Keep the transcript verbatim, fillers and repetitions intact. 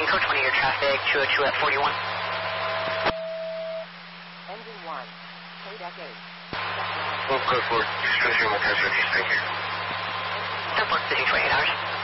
code twenty, your traffic, two oh two at forty-one. Engine one, Kodak eight. Well, code four, just finishing my test reviews, thank you. ten four, busy twenty-eight hours.